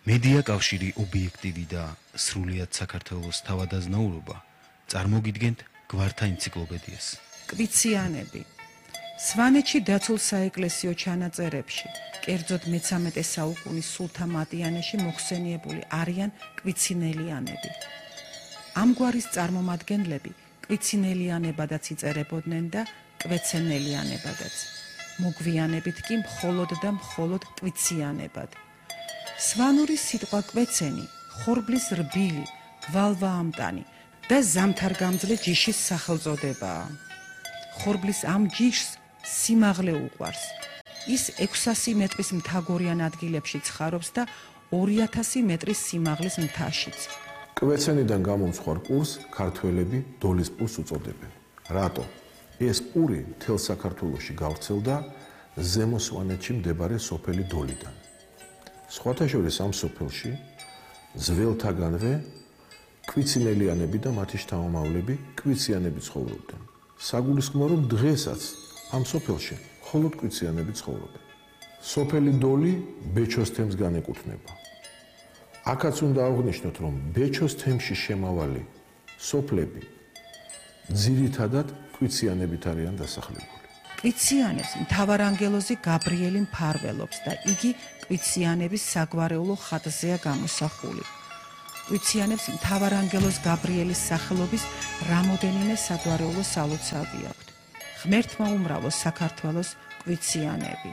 მედია კავშირი ობიექტივი და სრულიად საქართველოს თავადაზნაურობა წარმოგიდგენთ გვართა ენციკლოპედიას. კვიციანები. სვანეთში დაცულ საეკლესიო ჩანაწერებში, კერძოდ მე-13 საუკუნის სულთა მატიანეში მოხსენიებული არიან კვიცინელიანები. ამ გვარის წარმომადგენლები კვიცინელიანებადაც იწერებოდნენ და კვეცენელიანებადაც. მოგვიანებით კი მხოლოდ და მხოლოდ კვიციანებად. სვანური სიტყვა კვეცენი, ხორბლის რბილი, გვალვაამტანი და ზამთარგამძლე ჯიშის სახელწოდებაა. ხორბლის ამ ჯიშს სიმაღლე უყვარს. ის 600 მეტრის მთაგორიან ადგილებში ცხარობს და 2000 მეტრის სიმაღლის მთაშიც. კვეცენიდან გამომცხვარ პურს ქართველები დოლის პურს უწოდებენ. რატო? ეს პური მთელ საქართველოში გავრცელდა ზემო სვანეთში მდებარე სოფელი დოლიდან. სხვათა შორის ამ სოფელში ძველთაგანვე კვიცინელიანები და მათი შთამომავლები კვიციანები ცხოვრობდნენ. საგულისხმოა, რომ დღესაც ამ სოფელში მხოლოდ კვიციანები ცხოვრობენ. სოფელი დოლი ბეჩოს თემს განეკუთვნება. აქაც უნდა აღვნიშნოთ, რომ ბეჩოს თემში შემავალი სოფლები ძირითადად კვიციანებით არიან დასახლებული. კვიციანებს მთავარანგელოზი გაბრიელი მფარველობს და იგი კვიციანების საგვარეულო ხატზეა გამოსახული. კვიციანებს მთავარანგელოზ გაბრიელის სახელობის რამოდენიმე საგვარეულო სალოცავი აქვთ. ღმერთმა უმრავლო საქართველოს კვიციანები.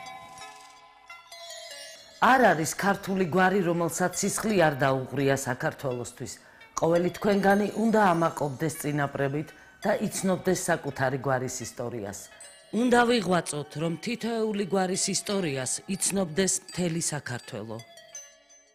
არ არის ქართული გვარი, რომელსაც სისხლი არ დაუღრია საქართველოსთვის. ყოველი თქვენგანი უნდა ამაყობდეს წინაპრებით და იცნობდეს საკუთარი გვარის ისტორიას. უნდა ვიღვაწოთ, რომ თითოეული გვარის ისტორიას იცნობდეს მთელი საქართველო.